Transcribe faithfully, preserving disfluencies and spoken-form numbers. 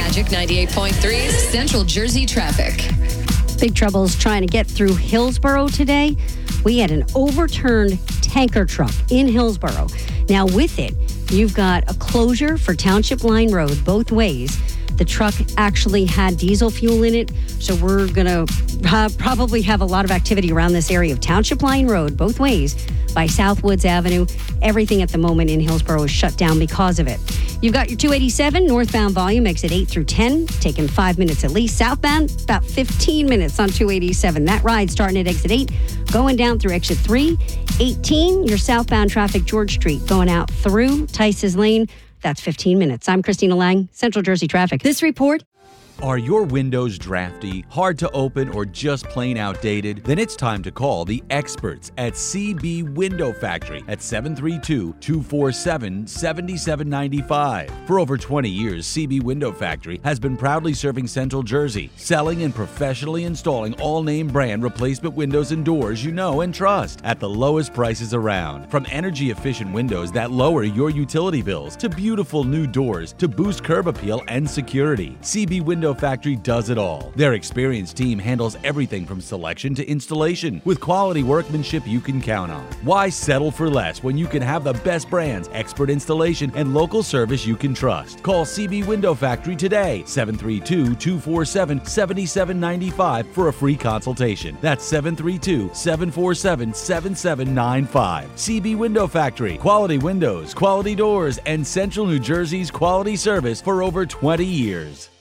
Magic ninety-eight point three's Central Jersey traffic. Big troubles trying to get through Hillsborough today. We had an overturned tanker truck in Hillsborough. Now with it, you've got a closure for Township Line Road both ways. The truck actually had diesel fuel in it, so we're going to uh, probably have a lot of activity around this area of Township Line Road both ways by Southwoods Avenue. Everything at the moment in Hillsborough is shut down because of it. You've got your two eighty-seven northbound volume, exit eight through ten, taking five minutes at least. Southbound, about fifteen minutes on two eighty-seven. That ride starting at exit eight, going down through exit three. eighteen, your southbound traffic, George Street, going out through Tice's Lane. That's fifteen minutes. I'm Christina Lang, Central Jersey Traffic. This report. Are your windows drafty, hard to open, or just plain outdated? Then it's time to call the experts at C B Window Factory at seven three two, two four seven, seven seven nine five. For over twenty years, C B Window Factory has been proudly serving Central Jersey, selling and professionally installing all name brand replacement windows and doors you know and trust at the lowest prices around. From energy efficient windows that lower your utility bills to beautiful new doors to boost curb appeal and security, C B Window Factory does it all. Their experienced team handles everything from selection to installation with quality workmanship you can count on. Why settle for less when you can have the best brands, expert installation, and local service you can trust? Call C B Window Factory today, seven three two, two four seven, seven seven nine five for a free consultation. That's seven three two, seven four seven, seven seven nine five. C B Window Factory, quality windows, quality doors, and Central New Jersey's quality service for over twenty years.